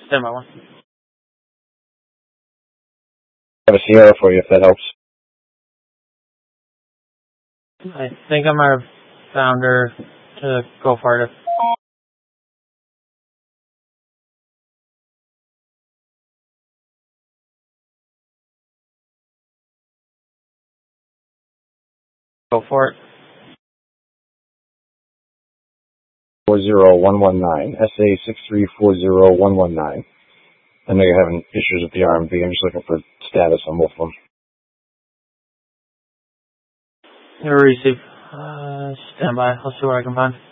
Stand by one. I have a Sierra for you if that helps. I think I might have found her to go for it. Go for it. 40119, SA6340119. I know you're having issues with the RMV. I'm just looking for status on both of them. Receive. Stand by. I'll see what I can find.